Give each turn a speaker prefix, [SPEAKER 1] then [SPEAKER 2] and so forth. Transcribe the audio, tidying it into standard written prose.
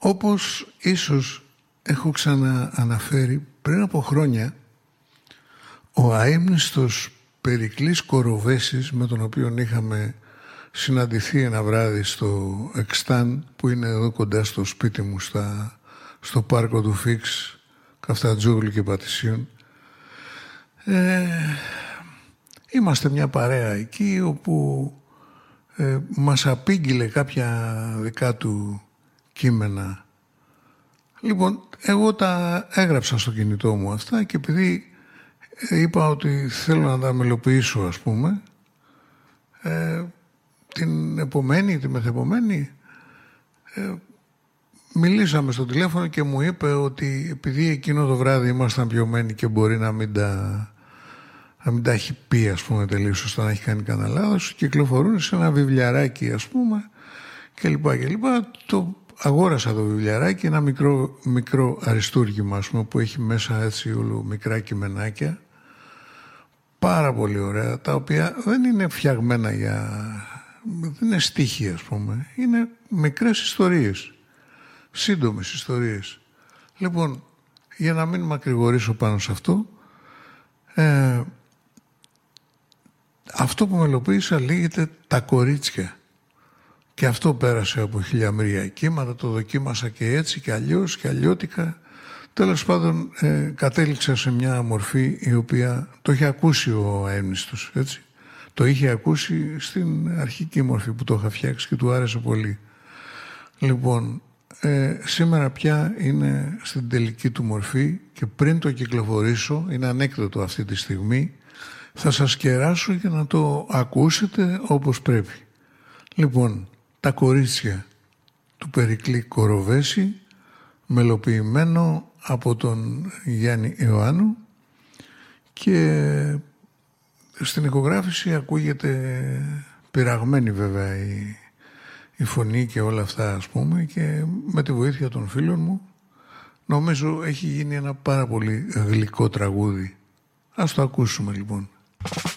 [SPEAKER 1] Όπως ίσως έχω ξανααναφέρει πριν από χρόνια, ο αείμνηστος Περικλής Κοροβέσης, με τον οποίο είχαμε συναντηθεί ένα βράδυ στο Εκστάν, που είναι εδώ κοντά στο σπίτι μου, στο πάρκο του Φίξ, Καφτατζόγλου και Πατησίων, είμαστε μια παρέα εκεί όπου μας απήγγειλε κάποια δικά του κείμενα. Λοιπόν, εγώ τα έγραψα στο κινητό μου αυτά και επειδή είπα ότι θέλω να τα μελοποιήσω, ας πούμε, την επομένη, τη μεθεπομένη, μιλήσαμε στο τηλέφωνο και μου είπε ότι επειδή εκείνο το βράδυ ήμασταν πιωμένοι και μπορεί να μην τα έχει πει, ας πούμε, τελείως σωστά, να έχει κάνει κανένα λάθος, κυκλοφορούν σε ένα βιβλιαράκι, ας πούμε, κλπ. Το αγόρασα το βιβλιαράκι, ένα μικρό αριστούργημα, ας πούμε, που έχει μέσα έτσι όλο μικρά κειμενάκια, πάρα πολύ ωραία, τα οποία δεν είναι φτιαγμένα δεν είναι στίχοι, ας πούμε, είναι μικρές ιστορίες, σύντομες ιστορίες. Λοιπόν, για να μην μακρηγορήσω πάνω σε αυτό, αυτό που μελοποίησα λέγεται «Τα κορίτσια». Και αυτό πέρασε από χιλιαμερία κύματα, το δοκίμασα και έτσι και αλλιώς και αλλιώτικα. Τέλος πάντων, κατέληξα σε μια μορφή η οποία το είχε ακούσει ο αείμνηστος, έτσι. Το είχε ακούσει στην αρχική μορφή που το είχα φτιάξει και του άρεσε πολύ. Λοιπόν, σήμερα πια είναι στην τελική του μορφή και πριν το κυκλοφορήσω, είναι ανέκδοτο αυτή τη στιγμή, θα σας κεράσω για να το ακούσετε όπως πρέπει. Λοιπόν, «Τα κορίτσια» του Περικλή Κοροβέση, μελοποιημένο από τον Γιάννη Ιωάννου, και στην ηχογράφηση ακούγεται πειραγμένη βέβαια η φωνή και όλα αυτά, ας πούμε, και με τη βοήθεια των φίλων μου νομίζω έχει γίνει ένα πάρα πολύ γλυκό τραγούδι. Ας το ακούσουμε λοιπόν.